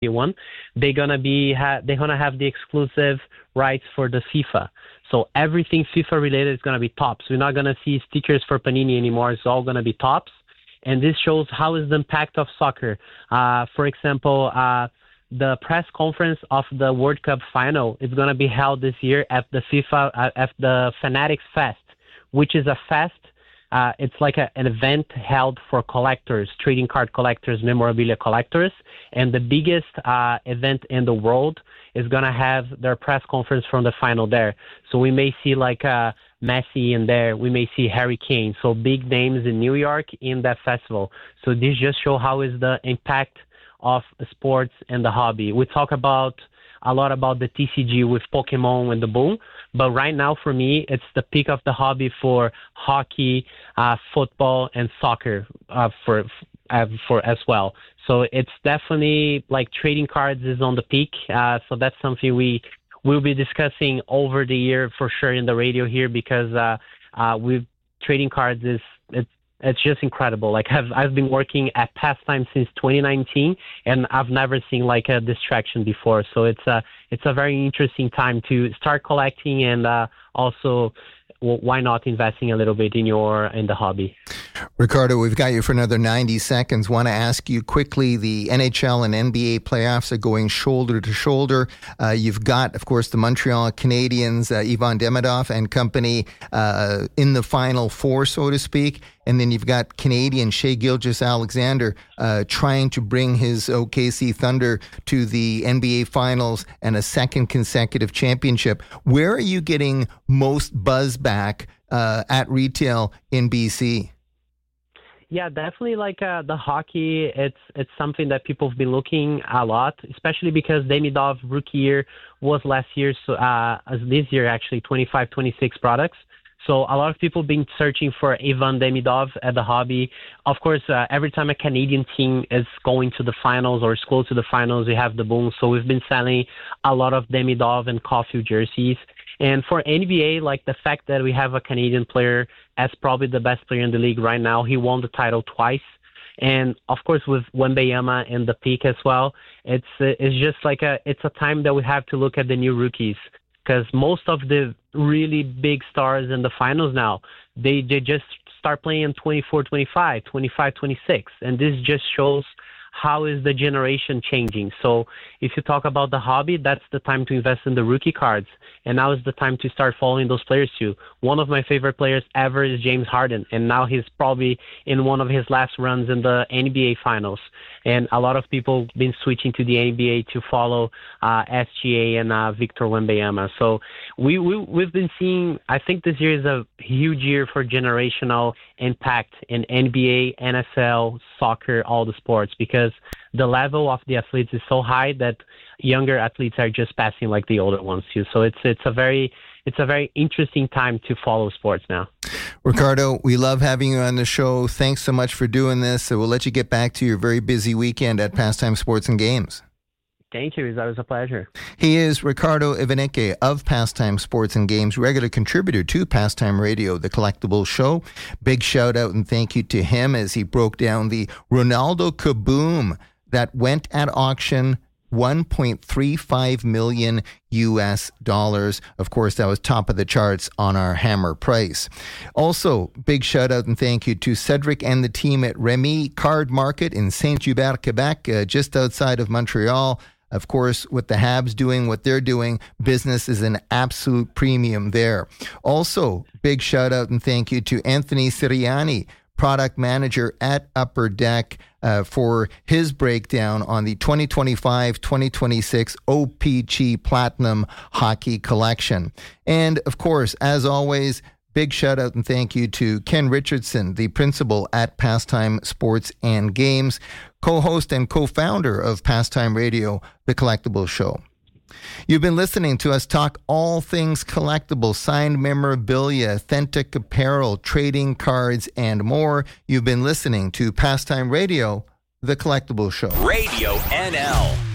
one, they're gonna have the exclusive rights for the FIFA. So everything FIFA related is gonna be Topps. We're not gonna see stickers for Panini anymore. It's all gonna be Topps, and this shows how is the impact of soccer. For example, the press conference of the World Cup final is gonna be held this year at the at the Fanatics Fest, which is a fest. It's like an event held for collectors, trading card collectors, memorabilia collectors, and the biggest event in the world is going to have their press conference from the final there. So we may see like Messi in there. We may see Harry Kane. So big names in New York in that festival. So this just shows how is the impact of sports and the hobby. We talk a lot about the TCG with Pokemon and the boom, but right now for me, it's the peak of the hobby for hockey, football, and soccer for as well. So it's definitely like trading cards is on the peak. So that's something we'll be discussing over the year for sure in the radio here, because with trading cards it's just incredible. Like I've been working at Pastime since 2019, and I've never seen like a distraction before. So it's a very interesting time to start collecting, and also why not investing a little bit in the hobby. Ricardo, we've got you for another 90 seconds. Want to ask you quickly, the NHL and NBA playoffs are going shoulder to shoulder. You've got, of course, the Montreal Canadiens, Ivan Demidov and company in the Final Four, so to speak. And then you've got Canadian Shai Gilgeous-Alexander trying to bring his OKC Thunder to the NBA Finals and a second consecutive championship. Where are you getting most buzz back at retail in BC? Yeah, definitely like the hockey, it's something that people have been looking a lot, especially because Demidov rookie year was last year, so as this year actually 25-26 products. So a lot of people been searching for Ivan Demidov at the hobby. Of course, every time a Canadian team is going to the finals or is close to the finals, we have the boom. So we've been selling a lot of Demidov and Caulfield jerseys. And for NBA, like the fact that we have a Canadian player as probably the best player in the league right now, he won the title twice. And of course, with Wembanyama and the peak as well, it's just like it's a time that we have to look at the new rookies, because most of the really big stars in the finals now, they just start playing in 24-25, 25-26, and this just shows how is the generation changing. So if you talk about the hobby, that's the time to invest in the rookie cards, and now is the time to start following those players too. One of my favorite players ever is James Harden, and now he's probably in one of his last runs in the NBA Finals. And a lot of people been switching to the NBA to follow SGA and Victor Wembanyama. So we've been seeing, I think this year is a huge year for generational impact in NBA, NFL, soccer, all the sports, because the level of the athletes is so high that younger athletes are just passing like the older ones too. So it's a very interesting time to follow sports now. Ricardo, we love having you on the show. Thanks so much for doing this. So we'll let you get back to your very busy weekend at Pastime Sports and Games. Thank you. That was a pleasure. He is Ricardo Ivaneke of Pastime Sports and Games, regular contributor to Pastime Radio, the collectible show. Big shout out and thank you to him as he broke down the Ronaldo Kaboom that went at auction, $1.35 million US dollars. Of course, that was top of the charts on our hammer price. Also, big shout out and thank you to Cedric and the team at Remy Card Market in Saint-Hubert, Quebec, just outside of Montreal. Of course, with the Habs doing what they're doing, business is an absolute premium there. Also, big shout out and thank you to Anthony Siriani, product manager at Upper Deck, for his breakdown on the 2025-2026 OPC Platinum Hockey Collection. And of course, as always, big shout out and thank you to Ken Richardson, the principal at Pastime Sports and Games, co-host and co-founder of Pastime Radio, the collectible show. You've been listening to us talk all things collectible, signed memorabilia, authentic apparel, trading cards, and more. You've been listening to Pastime Radio, the collectible show. Radio NL.